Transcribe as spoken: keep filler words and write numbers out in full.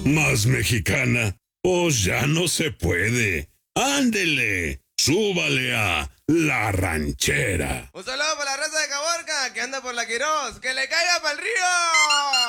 Más mexicana, pues ya no se puede. Ándele, súbale a La Ranchera. Un saludo para la raza de Caborca que anda por la Quirós. ¡Que le caiga para el río!